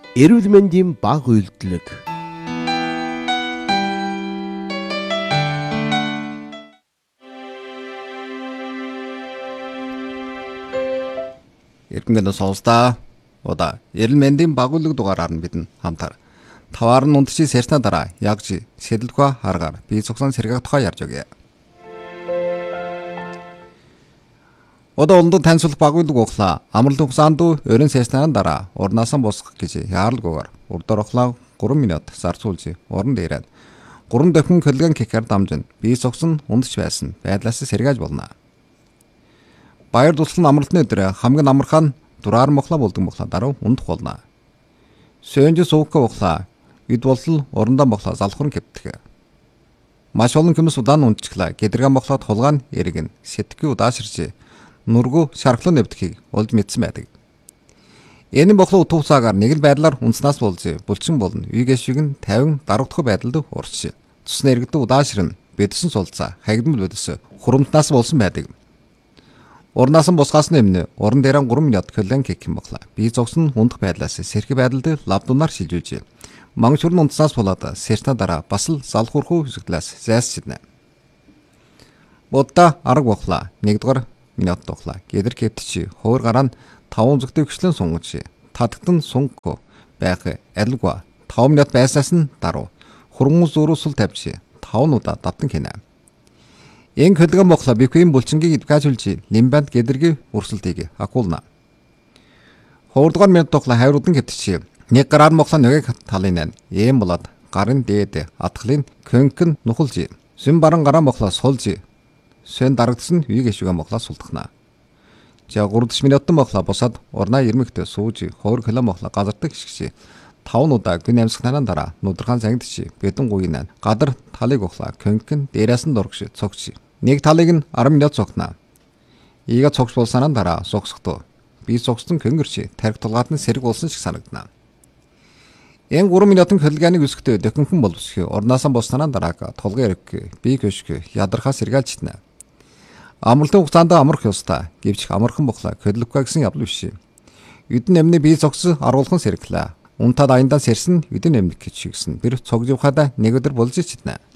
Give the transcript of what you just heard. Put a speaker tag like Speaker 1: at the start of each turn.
Speaker 1: Эрүүл мэндийн баг үйлдэлэг.
Speaker 2: Эрдэнэс сонсдаа. Удаа эрүүл мэндийн баг үйлдэлэг дугаараар нь бидэн хамтар. Таваар нь унтчи сэрснэ дараа ягж сэдэлхва харгаар бие цогсон сэргэх тухай ярьж өгье. Удаа олонд таньсуулах баг үйлдэлэг ухлаа. Амралтын хугацаанд өрн сэрснээр дараа урнаасан босгох гэж яаралгүйгээр урдаар ухлаа 3 минут зарцуулж уран дээрээд 3 дахин килограмм кекер дамжин бие цогсон ундч байсан байдлаас сэргээж болно. Баяр дуслал амралтын өдөр хамгийн амархан дураар мохла болдог мохла дараа ундах болно. Сөнж суух ухлаа эд болол урандаа мохла залхуурн кэвтэх. Маш олон хүмүүс удаан ундчихлаа. Гэдэргэн мохлоод хулгаан эргэн сэтгэв удааширч нургу шархлан нэвдэхийг олж мэдсэн байдаг. Энэ мохлоо утгууцаагаар нэг л байдлаар унснаас болж булчин болно. Үйгээ шиг нь 50 дарагдах байдалд урч. Цусны эргэдэг удааширн бэдсэн сулцаа хагидмал бэдэс хурамтнаас болсон байдаг. Урнаасан босгаас нэмнэ уран дээрээ 3 минут килограмм кек юм боглаа. Бие зогсон ундах байдлаас сэрхий байдалд лавдунаар шилжүүлж. Мангас хүрн унтснаас болоод сэртэ дараа бас л залхуурхуу хэсэгтлээс зайсчиднэ. Будда арга боглаа. 1-р минут дуглаа. Гэдэр кептчи хуур гараа 5 зүгтээ хөшлөн сунгаж. Тадагтан сунг байх алгва 5 минут байснаас нь даруй хурмус зөрөөсөл тавьж 5 удаа давтан хийнэ. Энэ килограмм боглоо биквийн булчингийг идгажүүлж лимбанд гэдэргийн өрсөлтийг акуулна. 2-р минут дуглаа хайруудан кептчи 1 грамм боглоо нэг талын эм болоод гарын дээд атгалын көнкөн нухалж сүм баран гараа боглоо сулж сэн дарагдсан үйг шүгэн боглоо сулдахна. За 30 минутын боглоо босоод урнаа ирмэгтэй сууж 2 кг боглоо газардаг шигшээ 5 удаа гүн амьсгалын дараа нудрахаан сангидчи бэдэн гуйнаа гадар талыг ухлаа көнкөн дээрээс нь дургш цогч. Нэг талыг нь 10 минут цогтнаа. Ийгээ цогч болсанаа дараа согсохдоо би цогцсон көнгөрч тарих тулгаад нь сэрэг болсон шиг санагдана. Энэ 3 минутын килограммыг өсгөхдөө дөхөнхөн боловсхи урнаасаа боснанаа дараа тулгын эрэг би көшг ядархаа сэргаалжтнаа. Амралтын хугацаанд амрах ёстой. Гэвч амархан боглоо килограмм гэсэн явдал биш. Эдэн эмний бие цогц аруулхан сэргэлээ. Унтаад аяндаа сэрсэн эдэн эмник гэж шигсэн. Тэр цогж явхадаа нэг өдөр болж ичдэнэ.